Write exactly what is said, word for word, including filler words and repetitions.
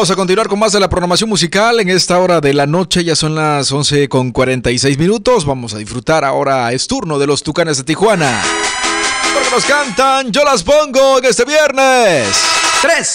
Vamos a continuar con más de la programación musical en esta hora de la noche. Ya son las once con cuarenta y seis minutos. Vamos a disfrutar ahora. Es turno de los Tucanes de Tijuana. Porque nos cantan Yo las pongo en este viernes. Tres.